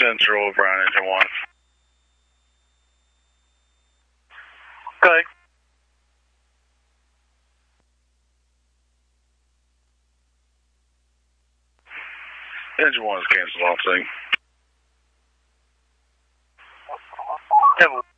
Central Brown Engine 1. Okay. Engine 1 is canceled off thing. Yeah,